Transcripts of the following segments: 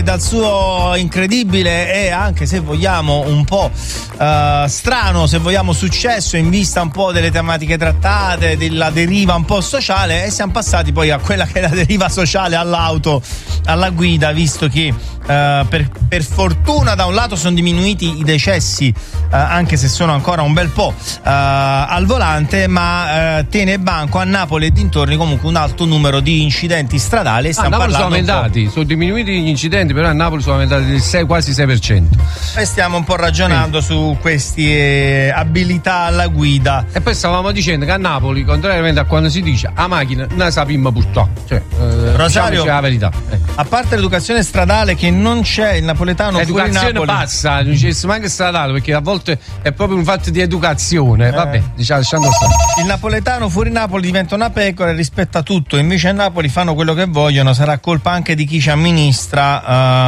dal suo incredibile e anche, se vogliamo, un po' strano, se vogliamo, successo in vista un po' delle tematiche trattate, della deriva un po' sociale, e siamo passati poi a quella che è la deriva sociale all'auto, alla guida, visto che per fortuna da un lato sono diminuiti i decessi, anche se sono ancora un bel po' al volante, ma tiene banco a Napoli e dintorni comunque un alto numero di incidenti stradali. E stiamo Napoli sono aumentati, sono diminuiti gli incidenti, però a Napoli sono aumentati del quasi 6%. E stiamo un po' ragionando su queste abilità alla guida. E poi stavamo dicendo che a Napoli, contrariamente a quando si dice, a macchina non sappiamo purtroppo. Cioè, Rosario, la verità. A parte l'educazione stradale che non c'è, il napoletano fuori l'educazione Napoli passa, non c'è manco stradale, perché a volte è proprio un fatto di educazione. Vabbè, diciamo stare. Il napoletano fuori Napoli diventa una pecora e rispetta tutto, invece a Napoli fanno quello che vogliono. Sarà colpa anche di chi ci amministra,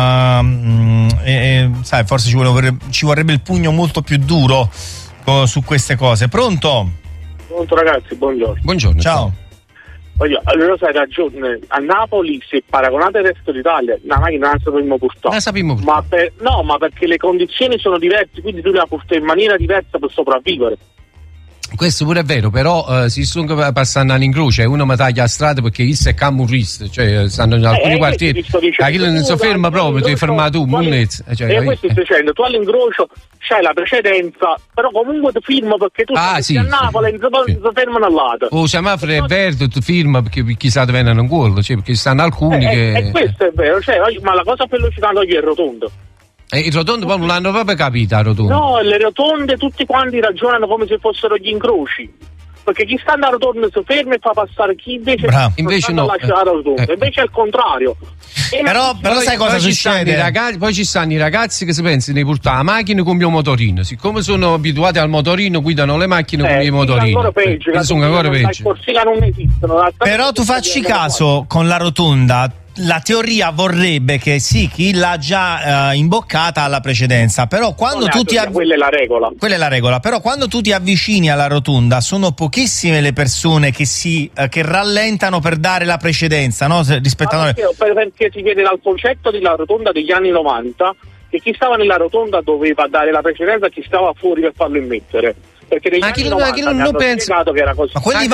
sai, forse ci vorrebbe il pugno molto più duro su queste cose. Pronto? Pronto ragazzi, buongiorno. Buongiorno. Ciao. Allora sai ragione, a Napoli, se paragonate al resto d'Italia, la macchina non la sappiamo portare. La sappiamo portare. Ma perché le condizioni sono diverse, quindi tu la porti in maniera diversa per sopravvivere. Questo pure è vero, però si sono passando all'incrocio e uno mi taglia la strada perché il è camurrista, cioè stanno in alcuni quartieri, chi non si ferma proprio, ti ferma tu, munnezza. Questo sto dicendo, tu all'incrocio c'hai la precedenza, però comunque ti firma perché tu sei a Napoli, si fermano al lato. O semaforo è verde, tu firma perché chissà dove vengono in quello, cioè perché stanno alcuni che... E questo è vero, cioè, ma la cosa più allucinante oggi è il rotondo. Il rotondo poi non l'hanno proprio capito, il rotondo. No, le rotonde tutti quanti ragionano come se fossero gli incroci. Perché chi sta andando rotonda si ferma e fa passare chi invece no. lascia la rotonda. Invece è il contrario. Però sai cosa succede? Poi ci stanno i ragazzi che si pensano di portare la macchina come un motorino. Siccome sono abituati al motorino, guidano le macchine come i motorini. Ancora peggio. Sono ancora peggio. Non esistono. Però tu facci caso, con la rotonda la teoria vorrebbe che sì, chi l'ha già imboccata ha la precedenza, però quando quella è la regola. Quella è la regola, però quando tu ti avvicini alla rotonda sono pochissime le persone che rallentano per dare la precedenza, no? Rispetto a perché si vede dal concetto della rotonda degli anni 90 che chi stava nella rotonda doveva dare la precedenza a chi stava fuori per farlo immettere. Perché negli anni 90 non penso che era così. Ma quelli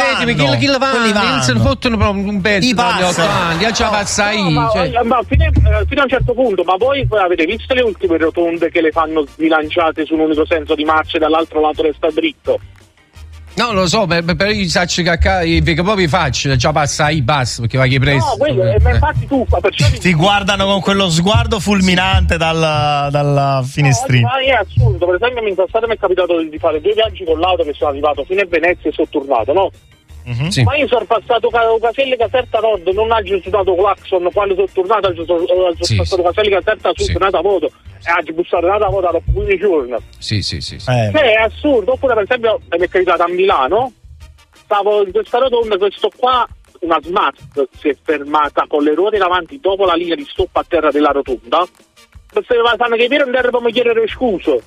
vanno, se ne fottono proprio un pezzo i passano, già passa ma fino a un certo punto, ma voi avete visto le ultime rotonde che le fanno sbilanciate su un unico senso di marcia e dall'altro lato resta dritto? No, lo so, però io saccio che proprio faccio, già passa i bassi perché va che presto. No, quello, ma infatti tu ti guardano con quello sguardo fulminante dalla finestrina. No, è assurdo, per esempio in passato mi è capitato di fare 2 viaggi con l'auto che sono arrivato fino a Venezia e sono tornato, no? Mm-hmm. Sì. Ma io sono passato Caselli Caserta Nord, non ho aggiustato clacson, quando sono tornato sono passato Caselli Caserta Sud, nata moto, e ho bussato nata moto dopo 15 giorni. Sì. È assurdo. Oppure per esempio mi è capitato a Milano, stavo in questa rotonda, questo qua, una Smart si è fermata con le ruote davanti dopo la linea di stop a terra della rotonda, perché fanno che per andare per mi chiedere scusa.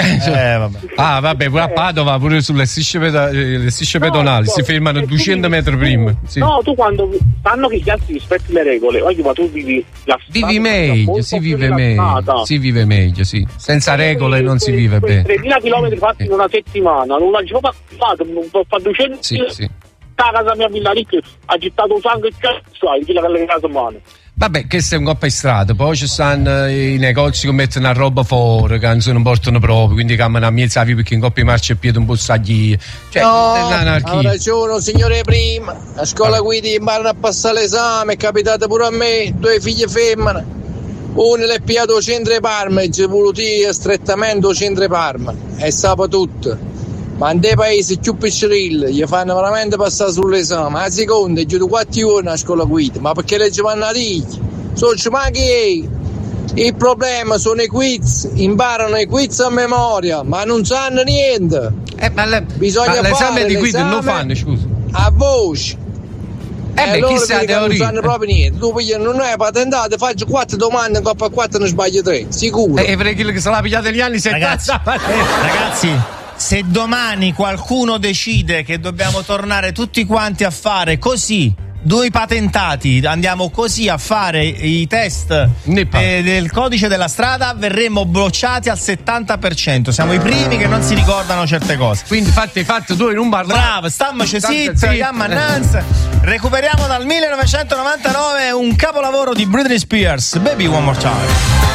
Vabbè, pure a Padova, pure sulle strisce pedonali si fermano 200 metri prima. Sì. No, tu quando sanno che gli altri rispetti le regole, ma tu vivi meglio, si vive meglio, sì. Senza regole non si vive bene. 3.000 km fatti in una settimana, non l'ho fatto, non fa 200 sì. A casa mia Villa Ricca ha gettato sangue e cazzo, chi la casa umana. Vabbè, questo è un coppa in strada, poi ci stanno i negozi che mettono la roba fuori, che non portano proprio, quindi camminano a mezza via perché in coppa di marcia e piede un po' sagli. Cioè, no, ha ragione, signore prima. A scuola guida imparano a passare l'esame, è capitato pure a me, 2 figlie femmine. Uno l'è piato centro Parma e ci è voluto strettamente centro Parma, e sapeva tutto. Ma in dei paesi più piccirilli gli fanno veramente passare sull'esame, ma la seconda è giù 4 ore a scuola guida, ma perché le ci vanno a dire? Il problema sono i quiz, imparano i quiz a memoria, ma non sanno niente. Bisogna fare l'esame di guida non fanno, scusa. A voce. Allora chissà la teoria. Non sanno proprio niente. Tu non è patentato, faccio 4 domande, in coppa 4 ne sbaglio 3, sicuro. E per quello che se l'ha pigliato negli anni 70. Ragazzi, se domani qualcuno decide che dobbiamo tornare tutti quanti a fare così noi patentati andiamo così a fare i test del codice della strada, verremo bocciati al 70%. Siamo i primi che non si ricordano certe cose. Quindi fate tu in un bar. Bravo, stammoci zitti, recuperiamo dal 1999 un capolavoro di Britney Spears, Baby One More Time.